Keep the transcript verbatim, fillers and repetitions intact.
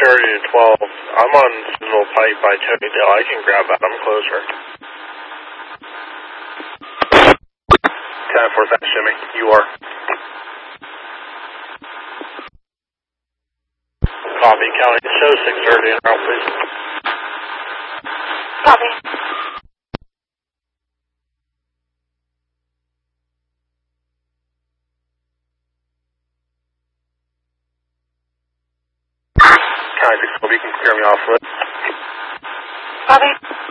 thirty to twelve. I'm on Sizzle Pipe by Tokydale. I can grab that. I'm closer. ten four, fast shimmy. You are. Copy, County. Show six thirty en route, please. Copy. County six twelve, you can clear me off foot. Copy.